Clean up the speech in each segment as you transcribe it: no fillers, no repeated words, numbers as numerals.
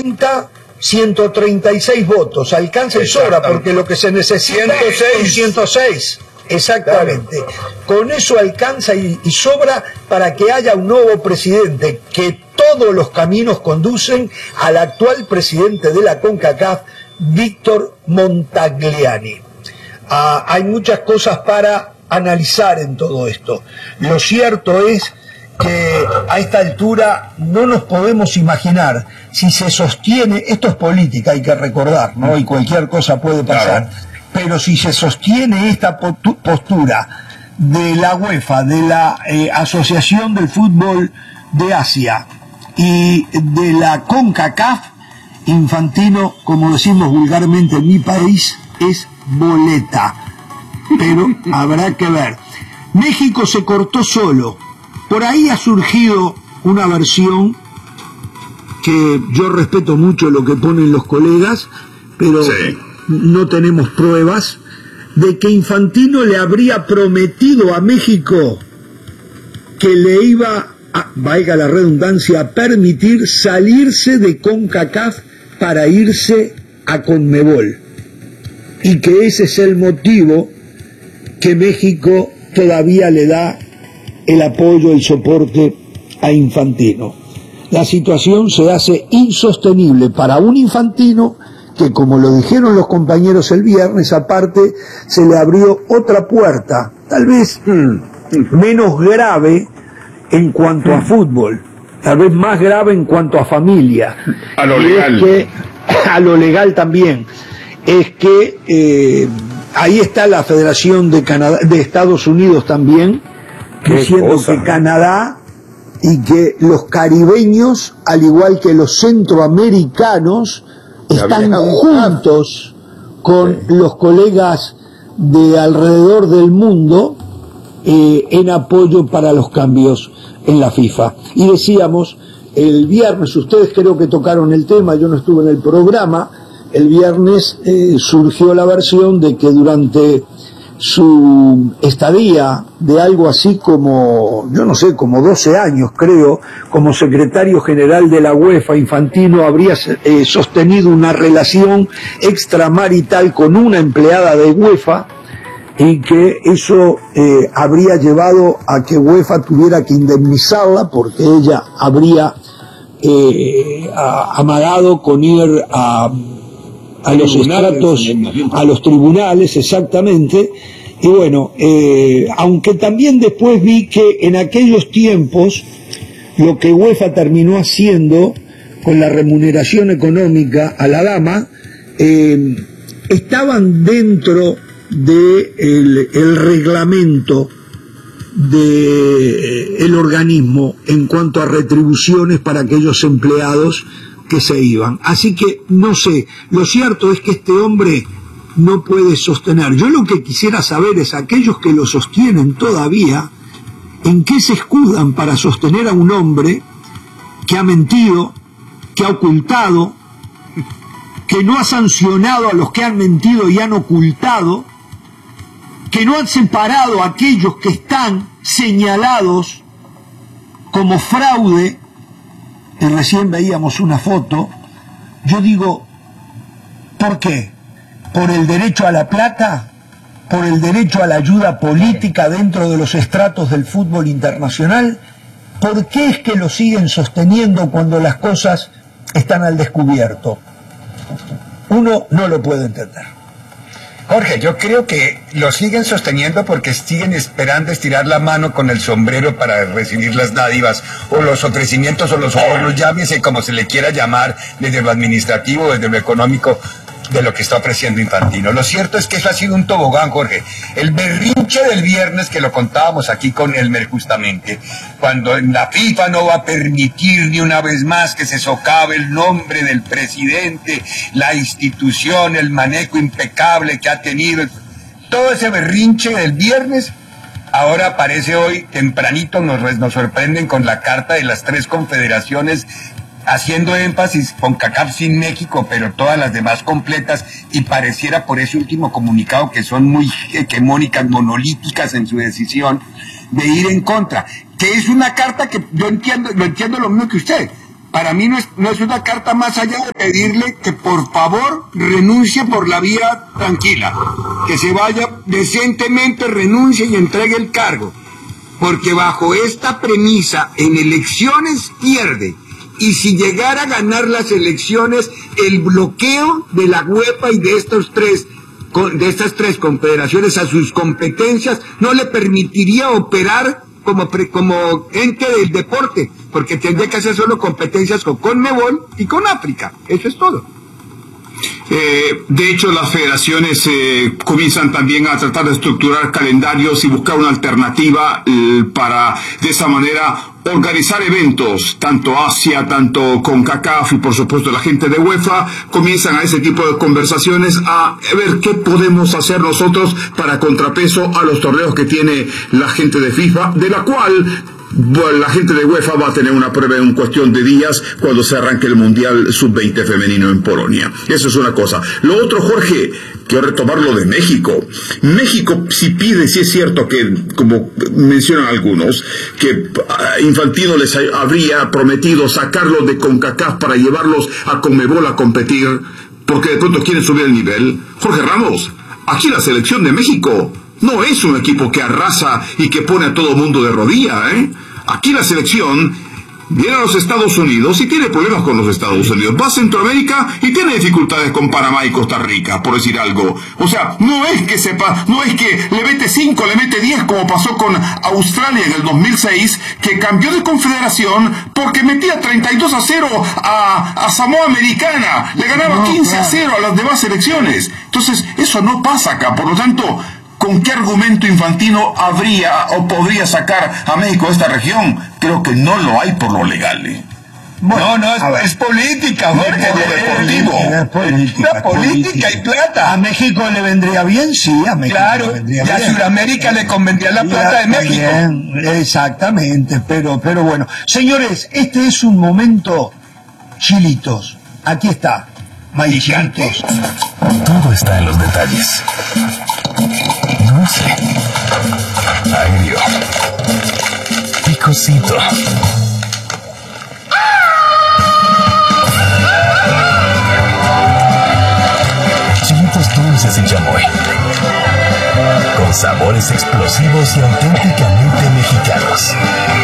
136 votos, alcanza y sobra, porque lo que se necesita es 106. Exactamente. Claro. Con eso alcanza y sobra para que haya un nuevo presidente, que todos los caminos conducen al actual presidente de la CONCACAF, Víctor Montagliani. Hay muchas cosas para analizar en todo esto. Lo cierto es que a esta altura no nos podemos imaginar si se sostiene, esto es política, hay que recordar, ¿no? Y cualquier cosa puede pasar, claro. Pero si se sostiene esta postura de la UEFA, de la Asociación del Fútbol de Asia y de la CONCACAF, Infantino, como decimos vulgarmente en mi país, es boleta. Pero habrá que ver. México se cortó solo. Por ahí ha surgido una versión que yo respeto mucho lo que ponen los colegas, pero sí, no tenemos pruebas de que Infantino le habría prometido a México que le iba a, valga la redundancia, a permitir salirse de CONCACAF para irse a CONMEBOL, y que ese es el motivo que México todavía le da el apoyo, el soporte a Infantino. La situación se hace insostenible para un Infantino que, como lo dijeron los compañeros el viernes, aparte se le abrió otra puerta, tal vez menos grave en cuanto a fútbol, tal vez más grave en cuanto a familia. A lo legal. A lo legal también. Es que ahí está la Federación de Canadá, de Estados Unidos también, diciendo que Canadá y que los caribeños, al igual que los centroamericanos, están juntos con los colegas de alrededor del mundo en apoyo para los cambios en la FIFA. Y decíamos, el viernes, ustedes creo que tocaron el tema, yo no estuve en el programa, el viernes surgió la versión de que durante su estadía de algo así como, yo no sé, como 12 años creo, como secretario general de la UEFA, Infantino habría sostenido una relación extramarital con una empleada de UEFA, y que eso habría llevado a que UEFA tuviera que indemnizarla porque ella habría amagado con ir a los estratos, a los tribunales, exactamente. Y bueno, aunque también después vi que en aquellos tiempos lo que UEFA terminó haciendo con la remuneración económica a la dama, estaban dentro del reglamento del organismo en cuanto a retribuciones para aquellos empleados que se iban. Así que no sé, lo cierto es que este hombre no puede sostener. Yo lo que quisiera saber es aquellos que lo sostienen todavía, ¿en qué se escudan para sostener a un hombre que ha mentido, que ha ocultado, que no ha sancionado a los que han mentido y han ocultado, que no han separado a aquellos que están señalados como fraude? Y recién veíamos una foto. Yo digo, ¿por qué? ¿Por el derecho a la plata? ¿Por el derecho a la ayuda política dentro de los estratos del fútbol internacional? ¿Por qué es que lo siguen sosteniendo cuando las cosas están al descubierto? Uno no lo puede entender. Jorge, yo creo que lo siguen sosteniendo porque siguen esperando estirar la mano con el sombrero para recibir las dádivas o los ofrecimientos o los sobornos, llámese como se le quiera llamar, desde lo administrativo, desde lo económico, de lo que está ofreciendo Infantino. Lo cierto es que eso ha sido un tobogán, Jorge. El berrinche del viernes, que lo contábamos aquí con Elmer justamente, cuando la FIFA no va a permitir ni una vez más que se socave el nombre del presidente, la institución, el manejo impecable que ha tenido, todo ese berrinche del viernes, ahora aparece hoy tempranito, nos sorprenden con la carta de las 3 confederaciones haciendo énfasis con CONCACAF sin México, pero todas las demás completas, y pareciera por ese último comunicado que son muy hegemónicas, monolíticas en su decisión de ir en contra, que es una carta que yo entiendo, lo entiendo lo mismo que usted. para mí no es una carta más allá de pedirle que por favor renuncie por la vía tranquila, que se vaya decentemente, renuncie y entregue el cargo, porque bajo esta premisa en elecciones pierde, y si llegara a ganar las elecciones, el bloqueo de la UEFA y de estas tres confederaciones a sus competencias no le permitiría operar como ente del deporte, porque tendría que hacer solo competencias con CONMEBOL y con África. Eso es todo. De hecho, las federaciones comienzan también a tratar de estructurar calendarios y buscar una alternativa para, de esa manera, organizar eventos, tanto Asia, tanto CONCACAF y por supuesto la gente de UEFA, comienzan a ese tipo de conversaciones a ver qué podemos hacer nosotros para contrapeso a los torneos que tiene la gente de FIFA, de la cual... Bueno, la gente de UEFA va a tener una prueba en cuestión de días cuando se arranque el Mundial Sub-20 femenino en Polonia. Eso es una cosa. Lo otro, Jorge, quiero retomar lo de México. México sí pide, sí es cierto que, como mencionan algunos, que Infantino les habría prometido sacarlos de CONCACAF para llevarlos a CONMEBOL a competir, porque de pronto quieren subir el nivel. Jorge Ramos, aquí la selección de México no es un equipo que arrasa y que pone a todo mundo de rodilla, ¿eh? Aquí la selección viene a los Estados Unidos y tiene problemas con los Estados Unidos. Va a Centroamérica y tiene dificultades con Panamá y Costa Rica, por decir algo. O sea, no es que le mete 5, le mete 10, como pasó con Australia en el 2006, que cambió de confederación porque metía 32-0 a Samoa Americana. Le ganaba 15-0 a las demás selecciones. Entonces, eso no pasa acá. Por lo tanto, ¿con qué argumento Infantino habría o podría sacar a México de esta región? Creo que no lo hay por lo legal. Bueno, es política, Jorge, política y plata. A México le vendría bien, sí, a México claro, le vendría bien. Y a Sudamérica le convendría la plata de México. Bien, exactamente, pero bueno. Señores, este es un momento chilitos. Aquí está, Chilitos. Todo está en los detalles. Dulce, agrio, picosito. Chilitos dulces y chamoy, con sabores explosivos y auténticamente mexicanos.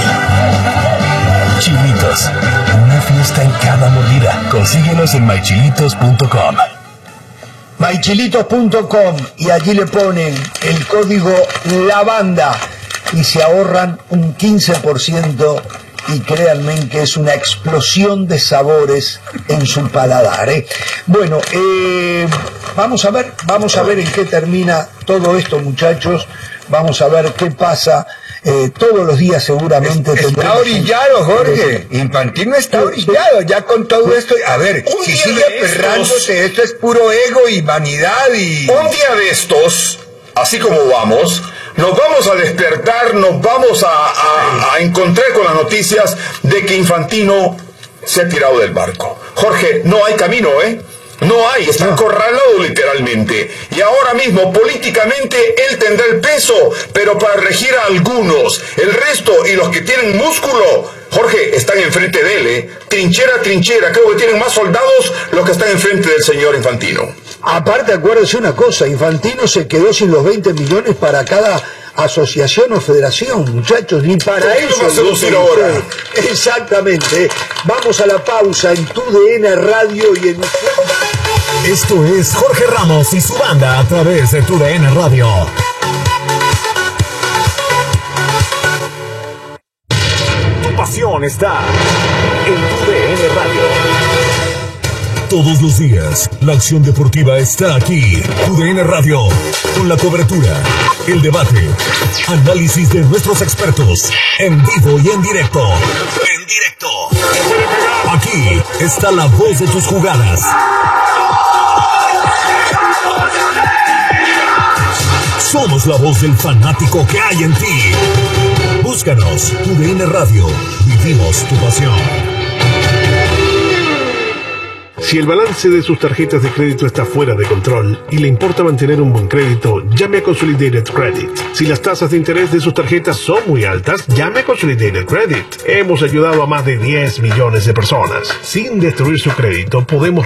Chilitos, una fiesta en cada mordida. Consíguelos en mychilitos.com. mychilitos.com, y allí le ponen el código LABANDA y se ahorran un 15%, y créanme que es una explosión de sabores en su paladar, ¿eh? Bueno, vamos a ver en qué termina todo esto, muchachos. Vamos a ver qué pasa. Todos los días seguramente está orillado, Jorge. Infantino está orillado ya con todo esto. A ver, si sigue aferrándose, esto es puro ego y vanidad y... Un día de estos, así como vamos, nos vamos a despertar, nos vamos a encontrar con las noticias de que Infantino se ha tirado del barco. Jorge, no hay camino, ¿eh? No hay, está acorralado literalmente. Y ahora mismo, políticamente, él tendrá el peso, pero para regir a algunos. El resto y los que tienen músculo, Jorge, están enfrente de él, ¿eh? Trinchera a trinchera. Creo que tienen más soldados los que están enfrente del señor Infantino. Aparte, acuérdense una cosa, Infantino se quedó sin los 20 millones para cada asociación o federación, muchachos, ni para eso. Va a seducir ahora. Exactamente. Vamos a la pausa en TUDN Radio y en... Esto es Jorge Ramos y su banda a través de TUDN Radio. Tu pasión está en TUDN Radio. Todos los días, la acción deportiva está aquí. TUDN Radio, con la cobertura, el debate, análisis de nuestros expertos, en vivo y en directo. Aquí está la voz de tus jugadas. Somos la voz del fanático que hay en ti. Búscanos, TUDN Radio. Vivimos tu pasión. Si el balance de sus tarjetas de crédito está fuera de control y le importa mantener un buen crédito, llame a Consolidated Credit. Si las tasas de interés de sus tarjetas son muy altas, llame a Consolidated Credit. Hemos ayudado a más de 10 millones de personas. Sin destruir su crédito, podemos